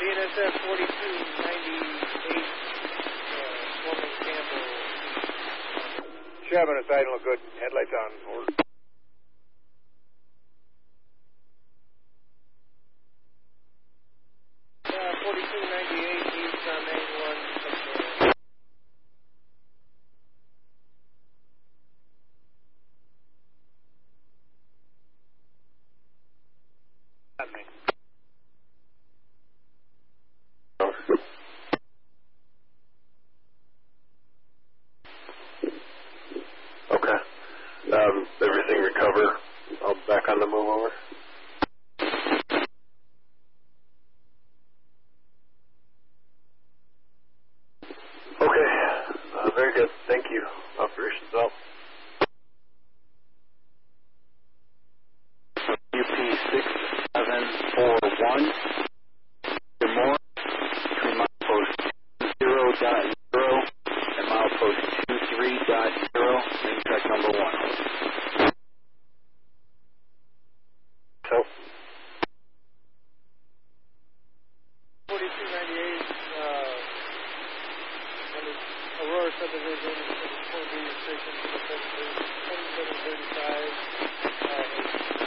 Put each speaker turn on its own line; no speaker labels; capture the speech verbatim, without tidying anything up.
N S F forty-two ninety-eight, uh, Foreman Campbell.
Sherman, it's idle, good. Headlights on. Over.
Uh, forty-two ninety-eight, east on main one.
That's me.
Okay. Um, everything recover? I'll back on the move over. Okay. Uh, very good. Thank you. Operations out.
U P six seven four one. Good morning. Between milepost zero dot zero and milepost two three dot zero. Main track number one.
So.
forty-two ninety-eight, uh, Aurora subdivision, Point B station, twenty-seven thirty-five, uh,